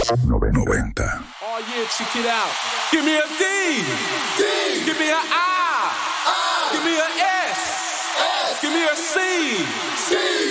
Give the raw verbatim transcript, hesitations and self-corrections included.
noventa. Oh yeah, check it out. Give me a D. D. Give me a I. I. Give me a S. S. Give me a C. C.